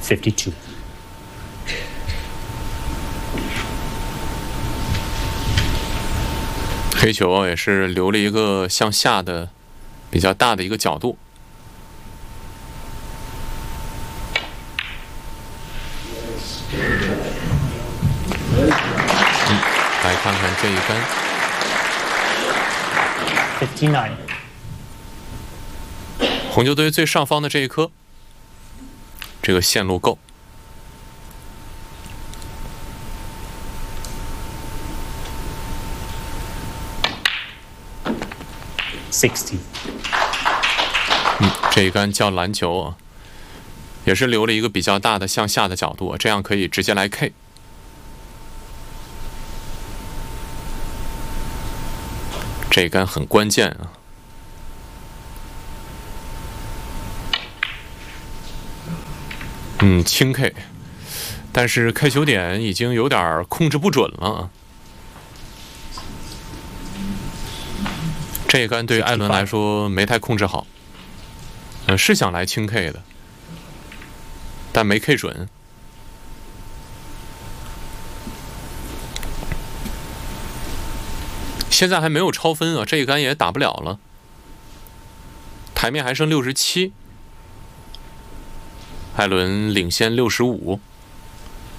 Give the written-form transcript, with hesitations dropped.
52. 黑球也是留了一个向下的比较大的一个角度。来看看这一杆。 59. 红球队最上方的这一颗，这个线路够。 60. 这一杆叫篮球啊，也是留了一个比较大的向下的角度，这样可以直接来 K。这一杆很关键啊。轻 K， 但是 K 球点已经有点控制不准了。这一杆对艾伦来说没太控制好，是想来轻 K 的，但没 K 准。现在还没有超分啊，这一杆也打不了了，台面还剩67，艾伦领先65。